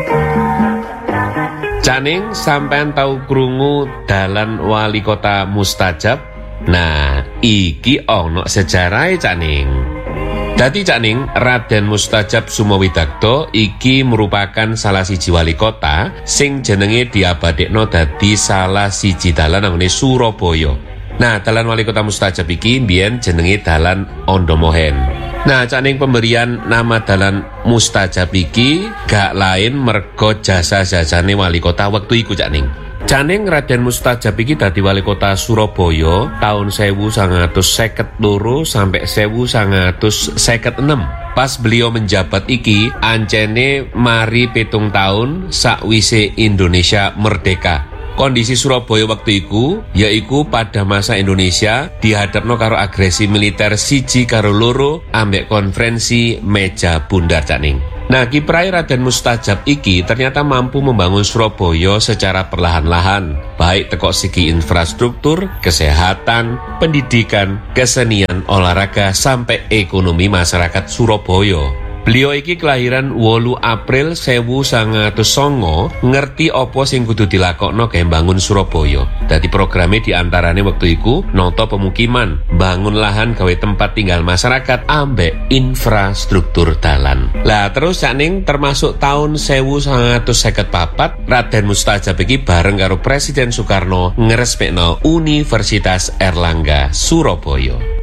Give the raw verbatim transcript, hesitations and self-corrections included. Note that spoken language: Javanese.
Caning sampean tau krungu dalan wali kota mustajab? Nah, iki ono sejarahe Caning. Dadi Caning, Raden Mustajab Sumowidagdo iki merupakan salah siji wali kota sing jenenge diabadekno dadi salah siji dalan nang Surabaya. Nah, dalan wali kota mustajab iki mbiyen jenenge dalan Ondomohen. Nah, Caning, pemberian nama dalan mustajab iki gak lain mergo jasa-jasane wali kota wektu iku Caning. Caning, Raden Mustajab iki dadi wali kota Surabaya tahun sewu sangang atus seket loro sampai sewu sangang atus seket enem. Pas beliau menjabat iki ancene mari pitung tahun sakwise Indonesia merdeka. Kondisi Surabaya waktu iku yaiku pada masa Indonesia dihadapno karo agresi militer siji karo loro ambek konferensi meja bundar Caning. Nah, kiprah Raden Mustajab iki ternyata mampu membangun Surabaya secara perlahan-lahan, baik teko segi infrastruktur, kesehatan, pendidikan, kesenian, olahraga, sampai ekonomi masyarakat Surabaya. Beliau iki kelahiran wolu April sewu sangang atus songo, ngerti opo sing kudu dilakokno gawe bangun Surabaya. Dadi programe diantarane waktu iku noto pemukiman, bangun lahan gawe tempat tinggal masyarakat, ambek infrastruktur dalan. Lah terus Caning termasuk tahun sewu sangang atus seket papat, Raden Mustajab iki bareng karo Presiden Soekarno ngrespekno Universitas Erlangga Surabaya.